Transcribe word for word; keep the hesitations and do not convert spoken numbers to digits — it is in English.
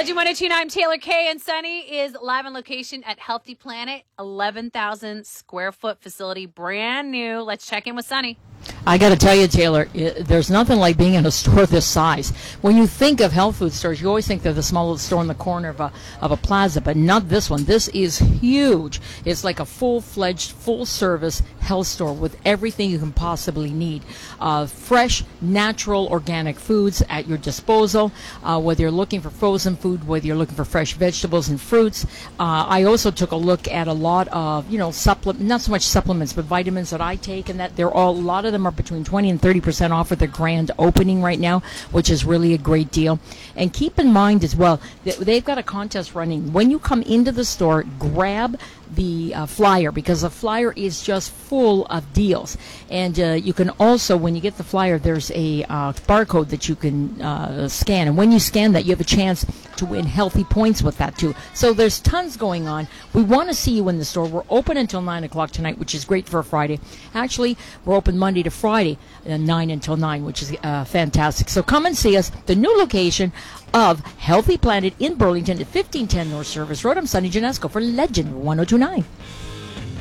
Legend one oh two point nine, Taylor Kay and Sunny is live on location at Healthy Planet, eleven thousand square foot facility, brand new. Let's check in with Sunny. I got to tell you, Taylor, it, there's nothing like being in a store this size. When you think of health food stores, you always think they're the small little store in the corner of a of a plaza, but not this one. This is huge. It's like a full-fledged, full-service health store with everything you can possibly need. Uh, fresh, natural, organic foods at your disposal, uh, whether you're looking for frozen food, whether you're looking for fresh vegetables and fruits. Uh, I also took a look at a lot of, you know, supplement, not so much supplements, but vitamins that I take, and that they're all, a lot of them are between twenty and thirty percent off with their grand opening right now, which is really a great deal. And keep in mind as well that they've got a contest running. When you come into the store, grab the uh, flyer, because the flyer is just full of deals. And uh, you can also, when you get the flyer, there's a uh, barcode that you can uh, scan. And when you scan that, you have a chance to win healthy points with that too. So there's tons going on. We want to see you in the store. We're open until nine o'clock tonight, which is great for a Friday. Actually, we're open Monday to Friday, uh, nine until nine, which is uh, fantastic. So come and see us. The new location of Healthy Planet in Burlington at fifteen ten North Service Road. I'm Sunny Janesco for Legend one oh two point nine.